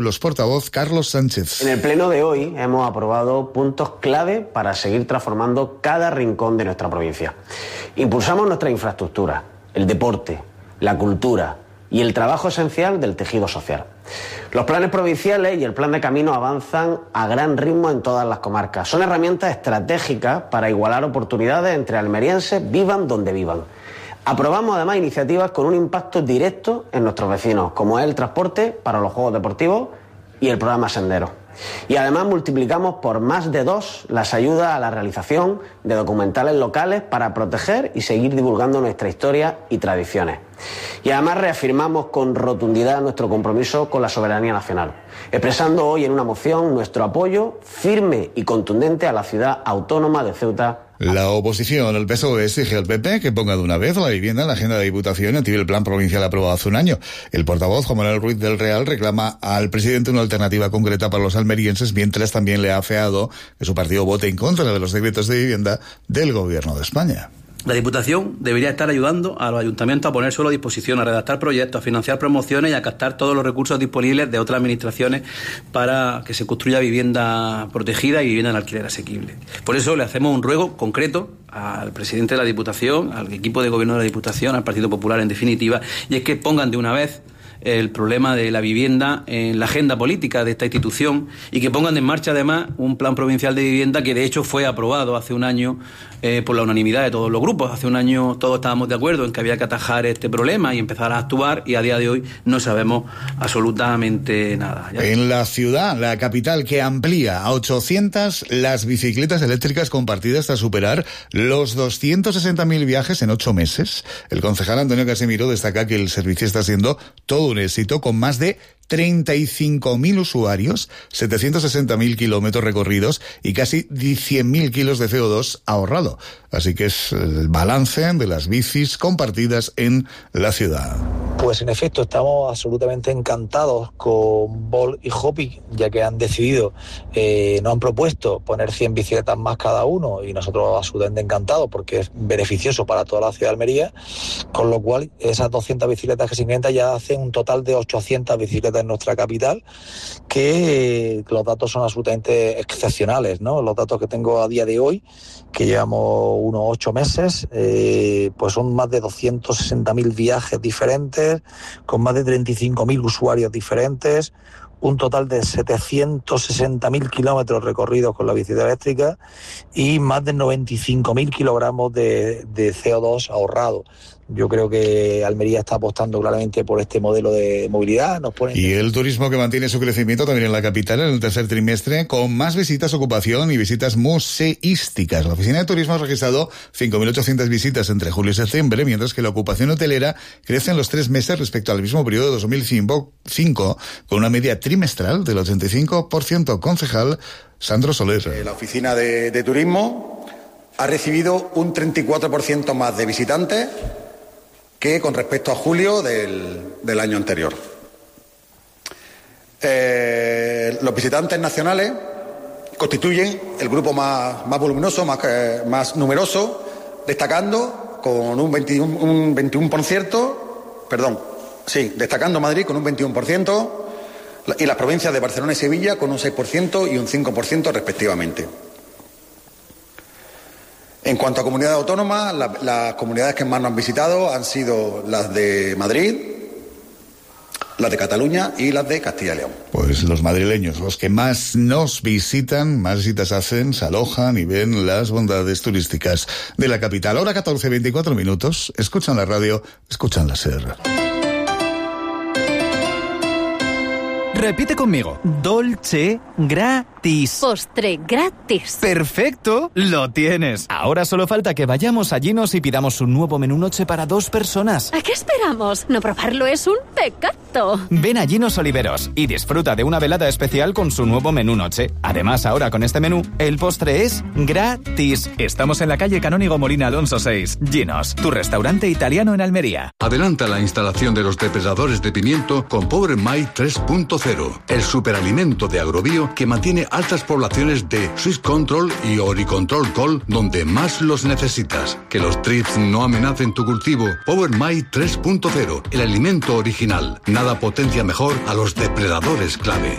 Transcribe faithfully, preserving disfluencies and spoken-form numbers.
Los portavoz Carlos Sánchez. En el pleno de hoy hemos aprobado puntos clave para seguir transformando cada rincón de nuestra provincia. Impulsamos nuestra infraestructura, el deporte, la cultura y el trabajo esencial del tejido social. Los planes provinciales y el plan de camino avanzan a gran ritmo en todas las comarcas. Son herramientas estratégicas para igualar oportunidades entre almerienses, vivan donde vivan. Aprobamos además iniciativas con un impacto directo en nuestros vecinos, como es el transporte para los Juegos Deportivos y el programa Sendero. Y además multiplicamos por más de dos las ayudas a la realización de documentales locales para proteger y seguir divulgando nuestra historia y tradiciones. Y además reafirmamos con rotundidad nuestro compromiso con la soberanía nacional, expresando hoy en una moción nuestro apoyo firme y contundente a la ciudad autónoma de Ceuta. La oposición, el P S O E, exige al P P que ponga de una vez la vivienda en la agenda de Diputación y active el plan provincial aprobado hace un año. El portavoz, Juan Manuel Ruiz del Real, reclama al presidente una alternativa concreta para los almerienses, mientras también le ha afeado que su partido vote en contra de los decretos de vivienda del Gobierno de España. La Diputación debería estar ayudando a los ayuntamientos a poner suelo a disposición, a redactar proyectos, a financiar promociones y a captar todos los recursos disponibles de otras administraciones para que se construya vivienda protegida y vivienda en alquiler asequible. Por eso le hacemos un ruego concreto al presidente de la Diputación, al equipo de gobierno de la Diputación, al Partido Popular en definitiva, y es que pongan de una vez el problema de la vivienda en la agenda política de esta institución y que pongan en marcha además un plan provincial de vivienda que de hecho fue aprobado hace un año eh, por la unanimidad de todos los grupos. Hace un año todos estábamos de acuerdo en que había que atajar este problema y empezar a actuar, y a día de hoy no sabemos absolutamente nada. ¿Ya? En la ciudad, la capital, que amplía a ochocientas las bicicletas eléctricas compartidas tras superar los doscientos sesenta mil viajes en ocho meses. El concejal Antonio Casimiro destaca que el servicio está siendo todo un éxito, con más de treinta y cinco mil usuarios, setecientos sesenta mil kilómetros recorridos y casi cien mil kilos de C O dos ahorrado. Así que es el balance de las bicis compartidas en la ciudad. Pues en efecto, estamos absolutamente encantados con Volt y Hopi, ya que han decidido, eh, nos han propuesto poner cien bicicletas más cada uno, y nosotros absolutamente encantados porque es beneficioso para toda la ciudad de Almería, con lo cual esas doscientas bicicletas que se incrementan ya hacen un total de ochocientas bicicletas en nuestra capital, que eh, los datos son absolutamente excepcionales, ¿no? Los datos que tengo a día de hoy, que llevamos unos ocho meses, eh, pues son más de doscientos sesenta mil viajes diferentes, con más de treinta y cinco mil usuarios diferentes, un total de setecientos sesenta mil kilómetros recorridos con la bicicleta eléctrica y más de noventa y cinco mil kilogramos de, de C O dos ahorrado. Yo creo que Almería está apostando claramente por este modelo de movilidad. Nos pone... Y el turismo, que mantiene su crecimiento también en la capital en el tercer trimestre, con más visitas, ocupación y visitas museísticas. La Oficina de Turismo ha registrado cinco mil ochocientas visitas entre julio y septiembre, mientras que la ocupación hotelera crece en los tres meses respecto al mismo periodo de dos mil cinco, con una media trimestral del ochenta y cinco por ciento. Concejal Sandro Soler. La Oficina de, de Turismo ha recibido un treinta y cuatro por ciento más de visitantes que con respecto a julio del, del año anterior. Eh, los visitantes nacionales constituyen el grupo más, más voluminoso, más, eh, más numeroso, destacando con un veintiuno, un veintiuno por ciento, perdón, sí, destacando Madrid con un veintiuno por ciento y las provincias de Barcelona y Sevilla con un seis por ciento y un cinco por ciento respectivamente. En cuanto a comunidades autónomas, la, las comunidades que más nos han visitado han sido las de Madrid, las de Cataluña y las de Castilla y León. Pues los madrileños, los que más nos visitan, más visitas hacen, se alojan y ven las bondades turísticas de la capital. Hora catorce, veinticuatro minutos, escuchan la radio, escuchan la SER. Repite conmigo. Dolce gratis. Postre gratis. ¡Perfecto! ¡Lo tienes! Ahora solo falta que vayamos a Ginos y pidamos un nuevo menú noche para dos personas. ¿A qué esperamos? No probarlo es un pecado. Ven a Ginos Oliveros y disfruta de una velada especial con su nuevo menú noche. Además, ahora con este menú, el postre es gratis. Estamos en la calle Canónigo Molina Alonso seis. Ginos, tu restaurante italiano en Almería. Adelanta la instalación de los depredadores de pimiento con PowerMite tres punto cero. cero, el superalimento de Agrobio que mantiene altas poblaciones de Swiss Control y Oricontrol Col donde más los necesitas. Que los trips no amenacen tu cultivo. Power My tres punto cero, el alimento original. Nada potencia mejor a los depredadores clave.